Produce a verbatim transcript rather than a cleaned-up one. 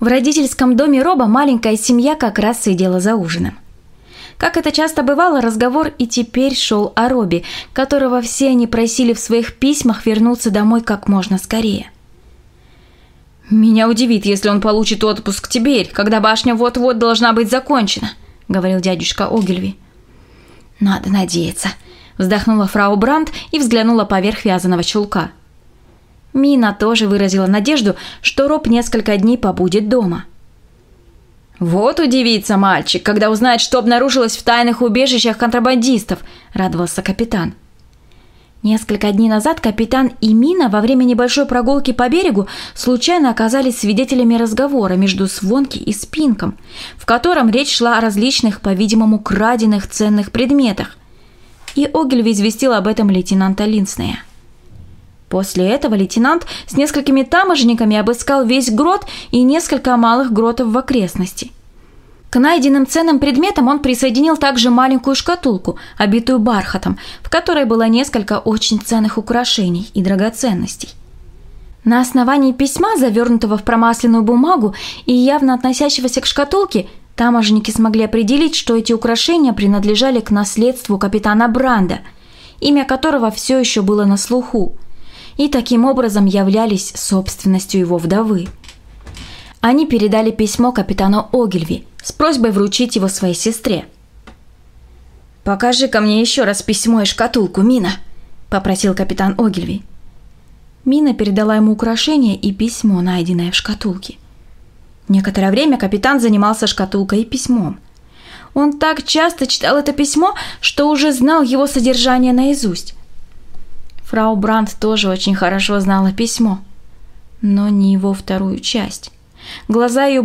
В родительском доме Роба маленькая семья как раз сидела за ужином. Как это часто бывало, разговор и теперь шел о Робби, которого все они просили в своих письмах вернуться домой как можно скорее. «Меня удивит, если он получит отпуск теперь, когда башня вот-вот должна быть закончена», — говорил дядюшка Огильви. «Надо надеяться», — вздохнула фрау Брандт и взглянула поверх вязаного чулка. Мина тоже выразила надежду, что Роб несколько дней побудет дома. «Вот удивится мальчик, когда узнает, что обнаружилось в тайных убежищах контрабандистов», – радовался капитан. Несколько дней назад капитан и Мина во время небольшой прогулки по берегу случайно оказались свидетелями разговора между Свонки и Спинком, в котором речь шла о различных, по-видимому, краденных ценных предметах. И Огильви известил об этом лейтенанта Линснея. После этого лейтенант с несколькими таможенниками обыскал весь грот и несколько малых гротов в окрестности. К найденным ценным предметам он присоединил также маленькую шкатулку, обитую бархатом, в которой было несколько очень ценных украшений и драгоценностей. На основании письма, завернутого в промасленную бумагу и явно относящегося к шкатулке, таможенники смогли определить, что эти украшения принадлежали к наследству капитана Бранда, имя которого все еще было на слуху, и таким образом являлись собственностью его вдовы. Они передали письмо капитану Огильви с просьбой вручить его своей сестре. «Покажи-ка мне еще раз письмо и шкатулку, Мина», – попросил капитан Огильви. Мина передала ему украшение и письмо, найденное в шкатулке. Некоторое время капитан занимался шкатулкой и письмом. Он так часто читал это письмо, что уже знал его содержание наизусть. Фрау Брандт тоже очень хорошо знала письмо, но не его вторую часть. Глаза ее